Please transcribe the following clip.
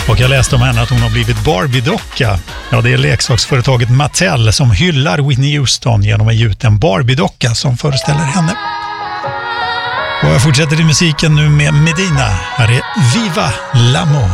Och jag läste om henne att hon har blivit Barbie-docka. Ja, det är leksaksföretaget Mattel som hyllar Whitney Houston genom att ge ut en Barbie-docka som föreställer henne. Och jag fortsätter i musiken nu med Medina. Här är Viva l'Amor.